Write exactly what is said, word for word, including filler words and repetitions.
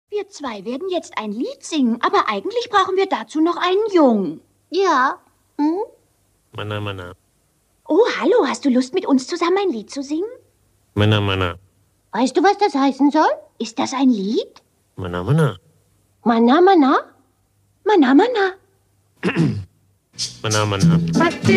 Wir zwei werden jetzt ein Lied singen, aber eigentlich brauchen wir dazu noch einen Jungen. Ja. Hm? Mana, mana. Oh, hallo, hast du Lust, mit uns zusammen ein Lied zu singen? Mana, mana. Weißt du, was das heißen soll? Ist das ein Lied? Mana, mana. Mana, mana? Mana, mana. Mana, mana.